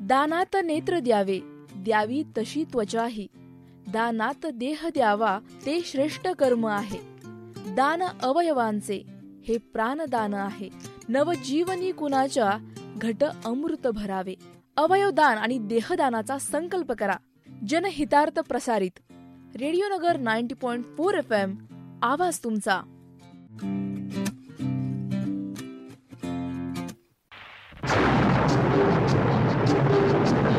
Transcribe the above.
दानात नेत्र द्यावे, द्यावी तशी त्वचाही. दानात देह द्यावा, ते श्रेष्ठ कर्म आहे. दान अवयवांचे, हे प्राणदान आहे. नवजीवनी कुणाच्या, घट अमृत भरावे. अवयवदान आणि देहदानाचा संकल्प करा. जनहितार्थ प्रसारित. रेडिओ नगर 90.4 FM, आवाज तुमचा.